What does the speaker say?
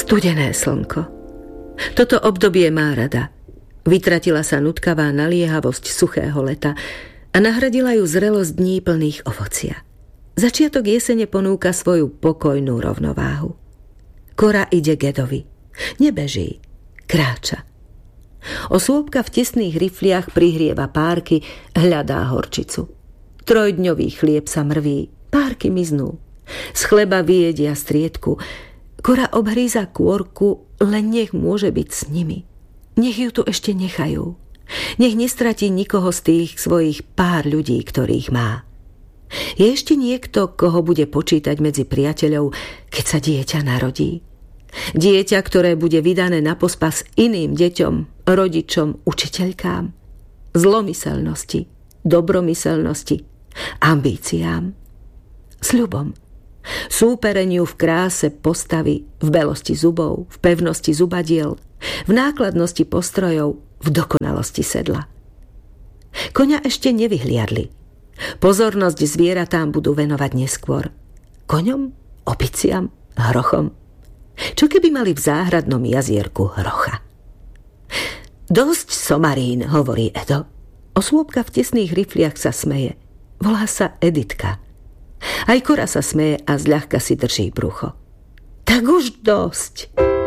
Studené slnko. Toto obdobie má rada. Vytratila sa nutkavá naliehavosť suchého leta a nahradila ju zrelosť dní plných ovocia. Začiatok jesene ponúka svoju pokojnú rovnováhu. Kora ide Gedovi. Nebeží, kráča. Osôbka v tesných rifliach prihrieva párky, hľadá horčicu. Trojdňový chlieb sa mrví, párky miznú. Z chleba vyjedia striedku. Kora obhríza kôrku, len nech môže byť s nimi. Nech ju tu ešte nechajú. Nech nestratí nikoho z tých svojich pár ľudí, ktorých má. Je ešte niekto, koho bude počítať medzi priateľov, keď sa dieťa narodí? Dieťa, ktoré bude vydané na pospas iným deťom, rodičom, učiteľkám, zlomyselnosti, dobromyselnosti, ambíciám, sľubom, súpereniu v kráse postavy, v belosti zubov, v pevnosti zubadiel, v nákladnosti postrojov, v dokonalosti sedla. Koňa ešte nevyhliadli. Pozornosť zvieratám budú venovať neskôr. Koňom, opiciam, hrochom. Čo keby mali v záhradnom jazierku hrocha? Dosť somarín, hovorí Edo. Osôbka v tesných rifliach sa smeje. Volá sa Editka. Aj Kora sa smeje a zľahka si drží brucho. Tak už dosť.